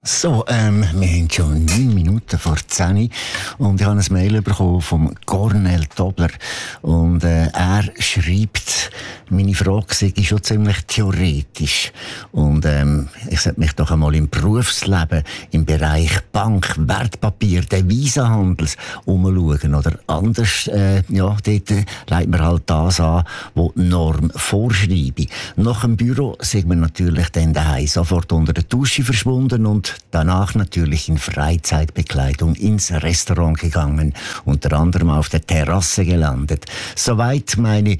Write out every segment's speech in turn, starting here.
So, wir haben schon 9 Minuten vor 10 und ich habe ein Mail bekommen vom Cornel Tobler und er schreibt, meine Frage sei schon ziemlich theoretisch und ich sollte mich doch einmal im Berufsleben im Bereich Bank, Wertpapier, Devisenhandels umschauen oder anders, dort legt man halt das an, was die Norm vorschreibe. Nach dem Büro sind wir natürlich dann daheim sofort unter der Dusche verschwunden und danach natürlich in Freizeitbekleidung ins Restaurant gegangen, unter anderem auf der Terrasse gelandet. Soweit meine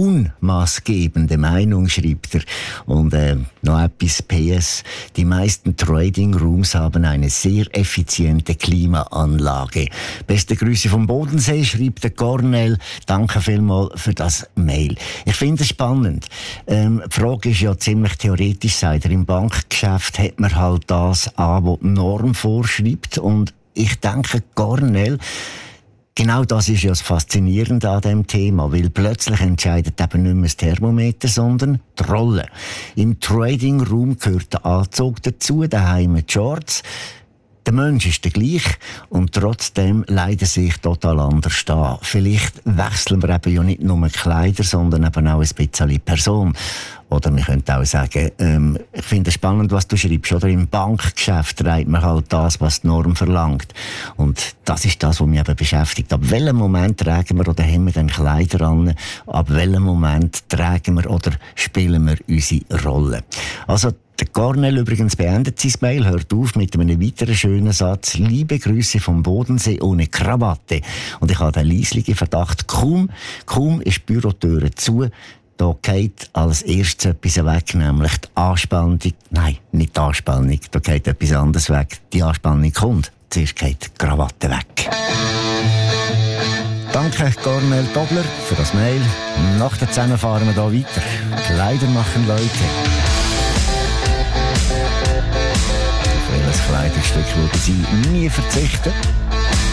unmaßgebende Meinung, schreibt er. Und noch etwas PS. Die meisten Trading Rooms haben eine sehr effiziente Klimaanlage. Beste Grüße vom Bodensee, schreibt der Cornel. Danke vielmals für das Mail. Ich finde es spannend. Die Frage ist ja ziemlich theoretisch, sagt er. Im Bankgeschäft hat man halt das an, was die Norm vorschreibt. Und ich denke, Cornel, genau das ist ja das Faszinierende an diesem Thema, weil plötzlich entscheidet eben nicht mehr das Thermometer, sondern die Rolle. Im Trading Room gehört der Anzug dazu, daheim die Shorts. Der Mensch ist der gleich und trotzdem leider sich total anders an. Vielleicht wechseln wir eben ja nicht nur Kleider, sondern eben auch ein bisschen die Person. Oder wir könnten auch sagen, ich finde es spannend, was du schreibst. Oder im Bankgeschäft trägt man halt das, was die Norm verlangt. Und das ist das, was mich eben beschäftigt. Ab welchem Moment tragen wir oder haben wir dann Kleider an? Ab welchem Moment tragen wir oder spielen wir unsere Rolle? Also, der Cornel übrigens beendet sein Mail, hört auf mit einem weiteren schönen Satz. Liebe Grüße vom Bodensee ohne Krawatte. Und ich habe den leislichen Verdacht, kaum ist die Bürotüre zu, da geht als erstes etwas weg, nämlich die Anspannung. Nein, nicht die Anspannung, da geht etwas anderes weg. Die Anspannung kommt, zuerst geht die Krawatte weg. Danke, Cornel Tobler, für das Mail. Nach der 10 fahren wir hier weiter. Kleider machen Leute. Auf welches Kleidungsstück würden Sie nie verzichten?